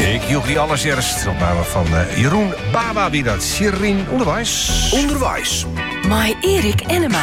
Ik joeg die allereerst opname van Jeroen Baba, wie dat? Shirin Onderwijs. Mai Erik Enema.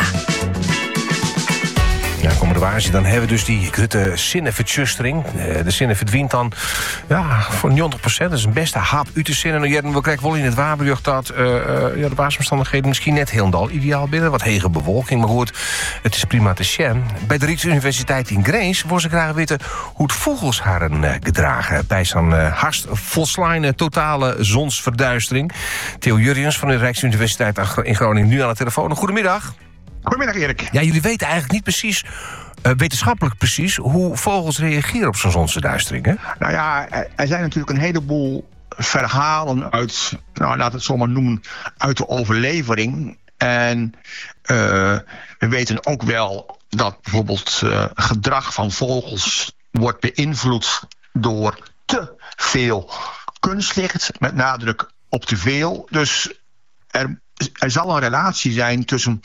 Ja, onderwijs, dan hebben we dus die grote zinnenvertjustering. De zinnen verdwijnt dan voor 90%. Dat is een beste hap uit de zinnen. We krijgen wel in het waarbericht dat de basisomstandigheden misschien net helemaal ideaal binnen. Wat hege bewolking, maar goed, het is prima te zien. Bij de Rijksuniversiteit in Grains willen ze graag weten hoe het vogels haren gedragen bij zo'n harst volslaine totale zonsverduistering. Theo Jurriëns van de Rijksuniversiteit in Groningen nu aan de telefoon. Goedemiddag. Goedemiddag, Erik. Ja, jullie weten eigenlijk niet precies, wetenschappelijk precies, hoe vogels reageren op zo'n zonsverduistering, hè? Nou ja, er zijn natuurlijk een heleboel verhalen uit, laat het zo maar noemen, uit de overlevering. En we weten ook wel dat bijvoorbeeld gedrag van vogels wordt beïnvloed door te veel kunstlicht, met nadruk op te veel. Dus er zal een relatie zijn tussen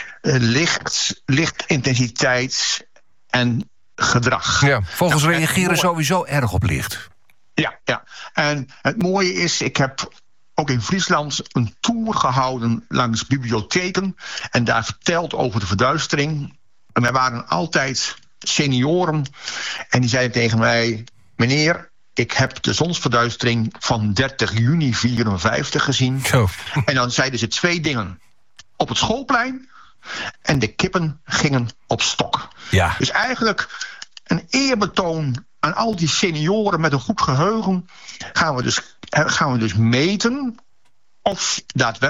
lichtintensiteit en gedrag. Ja, vogels reageren sowieso erg op licht. Ja. En het mooie is, ik heb ook in Friesland een tour gehouden langs bibliotheken en daar verteld over de verduistering. En er waren altijd senioren en die zeiden tegen mij: meneer, ik heb de zonsverduistering van 30 juni 54 gezien. Zo. En dan zeiden ze 2 dingen. Op het schoolplein en de kippen gingen op stok. Ja. Dus eigenlijk een eerbetoon aan al die senioren met een goed geheugen gaan we dus meten of daadwerkelijk